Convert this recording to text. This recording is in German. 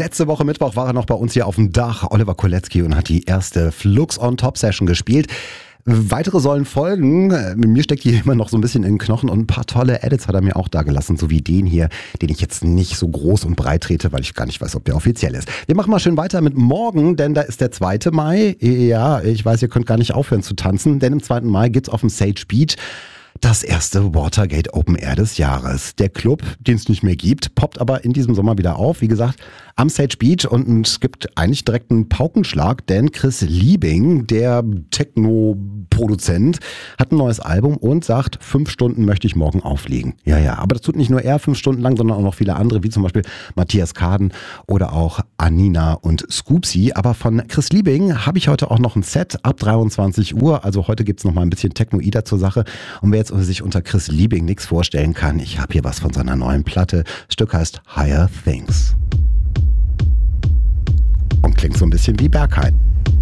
Letzte Woche Mittwoch war er noch bei uns hier auf dem Dach, Oliver Kolecki, und hat die erste Flux on Top Session gespielt. Weitere sollen folgen. Mir steckt hier immer noch so ein bisschen in den Knochen und ein paar tolle Edits hat er mir auch da gelassen, so wie den hier, den ich jetzt nicht so groß und breit trete, weil ich gar nicht weiß, ob der offiziell ist. Wir machen mal schön weiter mit morgen, denn da ist der 2. Mai. Ja, ich weiß, ihr könnt gar nicht aufhören zu tanzen, denn am 2. Mai gibt's auf dem Sage Beach das erste Watergate Open Air des Jahres. Der Club, den es nicht mehr gibt, poppt aber in diesem Sommer wieder auf. Wie gesagt, am Sage Beach, und es gibt eigentlich direkt einen Paukenschlag, denn Chris Liebing, der Techno-Produzent, hat ein neues Album und sagt, 5 Stunden möchte ich morgen auflegen. Ja, aber das tut nicht nur er 5 Stunden lang, sondern auch noch viele andere, wie zum Beispiel Matthias Kaden oder auch Anina und Scoopsy. Aber von Chris Liebing habe ich heute auch noch ein Set ab 23 Uhr. Also heute gibt es noch mal ein bisschen Technoida zur Sache. Und wer jetzt sich unter Chris Liebing nichts vorstellen kann, ich habe hier was von seiner neuen Platte. Das Stück heißt Higher Things. Und klingt so ein bisschen wie Berghain.